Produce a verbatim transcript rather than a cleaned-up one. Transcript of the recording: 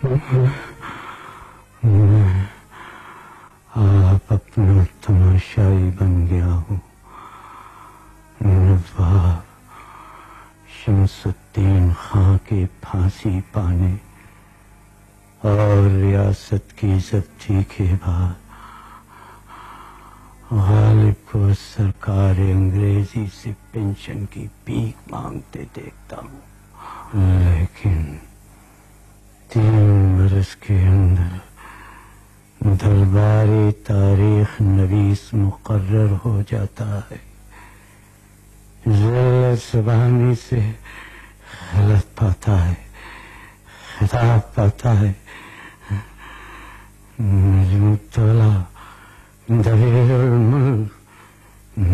मैं आप अपना तमाशाई बन गया हूँ। नवाब शमसुद्दीन खां के फांसी पाने और रियासत की जब्ती के बाद गालिब को सरकार अंग्रेजी से पेंशन की भीख मांगते देखता हूँ, लेकिन तीन बरस के अंदर दरबारी तारीख नवीस मुकर्रर हो जाता है। जिल्लत ज़बानी से गलत पाता है, खिताब पाता है। मजनूतौला दबीरुल मुल्क